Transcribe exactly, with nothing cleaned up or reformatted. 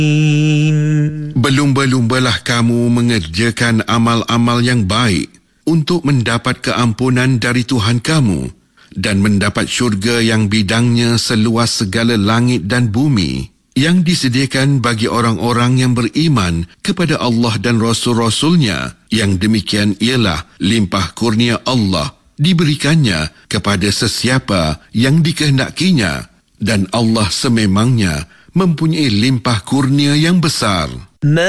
Berlumba-lumbalah kamu mengerjakan amal-amal yang baik untuk mendapat keampunan dari Tuhan kamu dan mendapat syurga yang bidangnya seluas segala langit dan bumi, yang disediakan bagi orang-orang yang beriman kepada Allah dan Rasul-Rasulnya. Yang demikian ialah limpah kurnia Allah diberikannya kepada sesiapa yang dikehendakinya, dan Allah sememangnya mempunyai limpah kurnia yang besar.